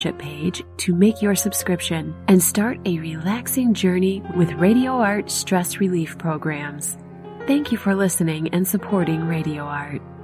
page to make your subscription and start a relaxing journey with Radio Art stress relief programs. Thank you for listening and supporting Radio Art.